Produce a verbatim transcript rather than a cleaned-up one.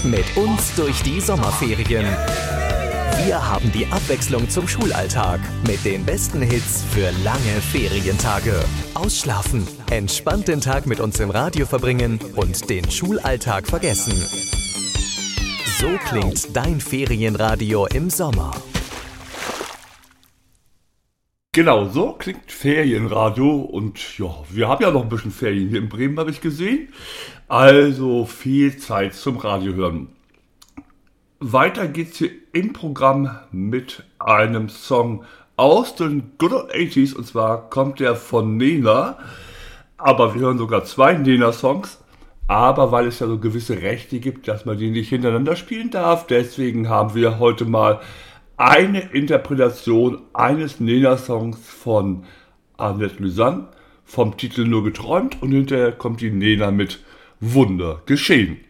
Mit uns durch die Sommerferien. Wir haben die Abwechslung zum Schulalltag mit den besten Hits für lange Ferientage. Ausschlafen, entspannt den Tag mit uns im Radio verbringen und den Schulalltag vergessen. So klingt dein Ferienradio im Sommer. Genau, so klingt Ferienradio und ja, wir haben ja noch ein bisschen Ferien hier in Bremen, habe ich gesehen. Also viel Zeit zum Radio hören. Weiter geht's hier im Programm mit einem Song aus den Good Old achtziger und zwar kommt der von Nena. Aber wir hören sogar zwei Nena-Songs, aber weil es ja so gewisse Rechte gibt, dass man die nicht hintereinander spielen darf, deswegen haben wir heute mal eine Interpretation eines Nena-Songs von Annette Lysanne vom Titel Nur geträumt und hinterher kommt die Nena mit Wunder geschehen.